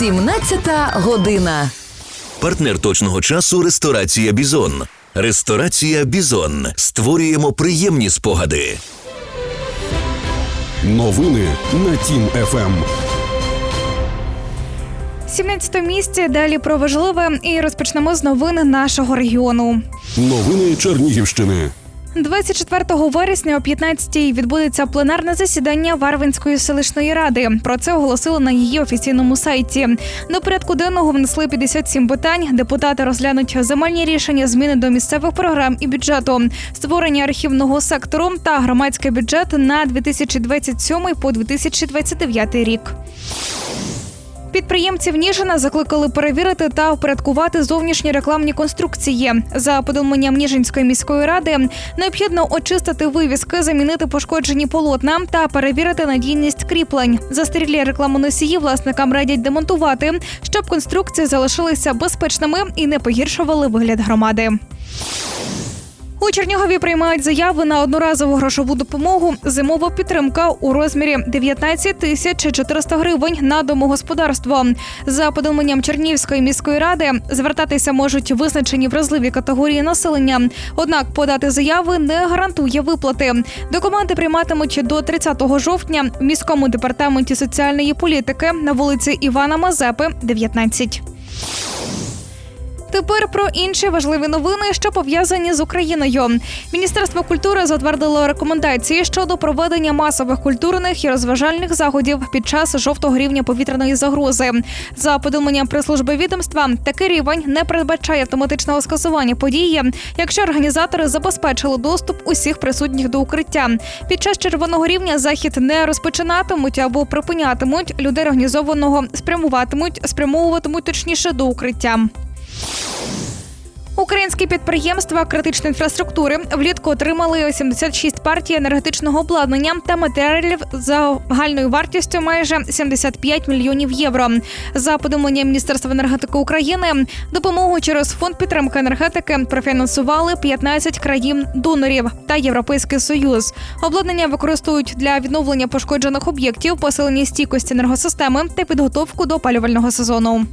17 година. Партнер точного часу – ресторація «Бізон». Ресторація «Бізон». Створюємо приємні спогади. Новини на Тім ФМ. 17-те місце, далі про важливе і розпочнемо з новин нашого регіону. Новини Чернігівщини. 24 вересня о 15-й відбудеться пленарне засідання Варвинської селищної ради. Про це оголосили на її офіційному сайті. До порядку денного внесли 57 питань. Депутати розглянуть земельні рішення, зміни до місцевих програм і бюджету, створення архівного сектору та громадський бюджет на 2027 по 2029 рік. Підприємців Ніжина закликали перевірити та впорядкувати зовнішні рекламні конструкції. За повідомленням Ніжинської міської ради, необхідно очистити вивіски, замінити пошкоджені полотна та перевірити надійність кріплень. Застарілі рекламоносії власникам радять демонтувати, щоб конструкції залишилися безпечними і не погіршували вигляд громади. У Чернігові приймають заяви на одноразову грошову допомогу. Зимова підтримка у розмірі 19 тисяч 400 гривень на домогосподарство. За повідомленням Чернігівської міської ради, звертатися можуть визначені вразливі категорії населення. Однак подати заяви не гарантує виплати. Документи прийматимуть до 30 жовтня в міському департаменті соціальної політики на вулиці Івана Мазепи, 19. Тепер про інші важливі новини, що пов'язані з Україною. Міністерство культури затвердило рекомендації щодо проведення масових культурних і розважальних заходів під час жовтого рівня повітряної загрози. За повідомленням прес-служби відомства, такий рівень не передбачає автоматичного скасування події, якщо організатори забезпечили доступ усіх присутніх до укриття. Під час червоного рівня захід не розпочинатимуть або припинятимуть, людей організованого спрямовуватимуть до укриття. Українські підприємства критичної інфраструктури влітку отримали 76 партій енергетичного обладнання та матеріалів загальною вартістю майже 75 мільйонів євро. За повідомленням Міністерства енергетики України, допомогу через Фонд підтримки енергетики профінансували 15 країн-донорів та Європейський Союз. Обладнання використовують для відновлення пошкоджених об'єктів, посилення стійкості енергосистеми та підготовку до опалювального сезону.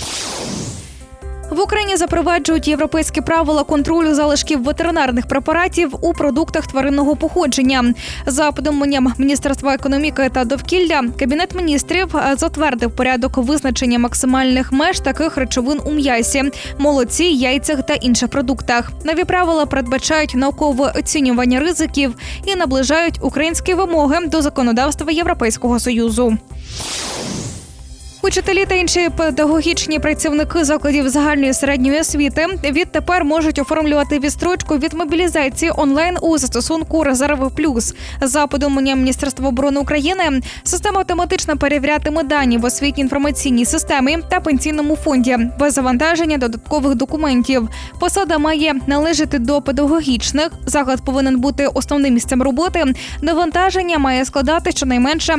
В Україні запроваджують європейські правила контролю залишків ветеринарних препаратів у продуктах тваринного походження. За повідомленням Міністерства економіки та довкілля, Кабінет міністрів затвердив порядок визначення максимальних меж таких речовин у м'ясі, молоці, яйцях та інших продуктах. Нові правила передбачають наукове оцінювання ризиків і наближають українські вимоги до законодавства Європейського Союзу. Учителі та інші педагогічні працівники закладів загальної середньої освіти відтепер можуть оформлювати відстрочку від мобілізації онлайн у застосунку «Резерв Плюс». За повідомленням Міністерства оборони України, система автоматично перевірятиме дані в освітній інформаційній системі та пенсійному фонді без завантаження додаткових документів. Посада має належати до педагогічних, заклад повинен бути основним місцем роботи, навантаження має складати щонайменше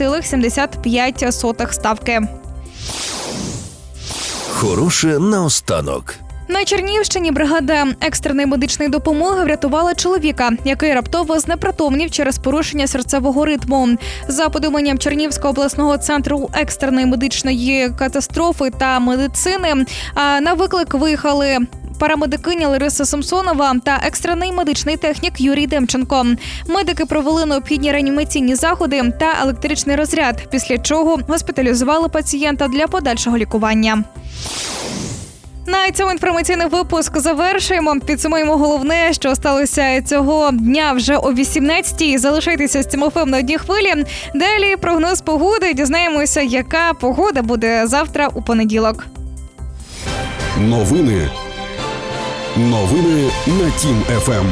0,75 ставки. Хороше наостанок. На Чернігівщині бригада екстреної медичної допомоги врятувала чоловіка, який раптово знепритомнів через порушення серцевого ритму. За повідомленням Чернігівського обласного центру екстреної медичної катастрофи та медицини, на виклик виїхали парамедикиня Лариса Самсонова та екстрений медичний технік Юрій Демченко. Медики провели необхідні реанімаційні заходи та електричний розряд, після чого госпіталізували пацієнта для подальшого лікування. На цьому інформаційний випуск завершуємо. Підсумуємо головне, що сталося цього дня вже о 18-й. Залишайтеся з Тім-ФМ на одній хвилі. Далі прогноз погоди. Дізнаємося, яка погода буде завтра у понеділок. Новини на Тім ФМ.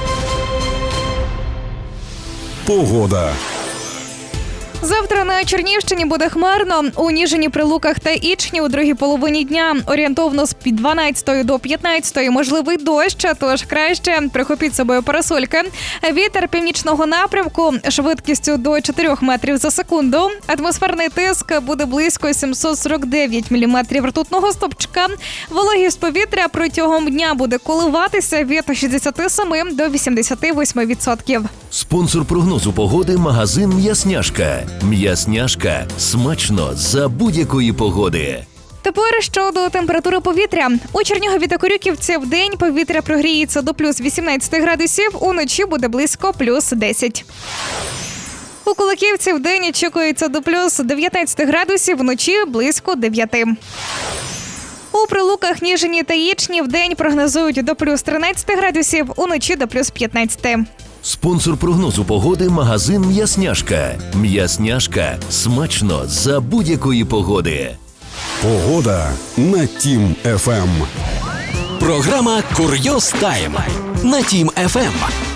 Погода. Завтра на Чернігівщині буде хмарно. У Ніжині, Прилуках та Ічні у другій половині дня орієнтовно з 12 до 15 можливий дощ, тож краще прихопіть з собою парасольки. Вітер північного напрямку швидкістю до 4 метрів за секунду. Атмосферний тиск буде близько 749 міліметрів ртутного стовпчика. Вологість повітря протягом дня буде коливатися від 67 до 88%. Спонсор прогнозу погоди – магазин «Ясняшка». М'ясняшка. Смачно за будь-якої погоди. Тепер щодо температури повітря. У Чернігові та Корюківці вдень повітря прогріється до плюс 18 градусів, уночі буде близько плюс 10. У Куликівці вдень очікується до плюс 19 градусів, вночі близько 9. У Прилуках, Ніжині та Ячні вдень прогнозують до плюс 13 градусів, уночі до плюс 15. Спонсор прогнозу погоди – магазин «М'ясняшка». М'ясняшка. Смачно за будь-якої погоди. Погода на Тім ФМ. Програма «Курйоз Тайм» на Тім ФМ.